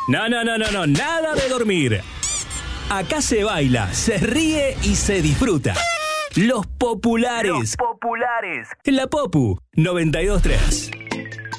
No, nada de dormir. Acá se baila, se ríe y se disfruta. Los populares. Los populares. La Popu 92.3.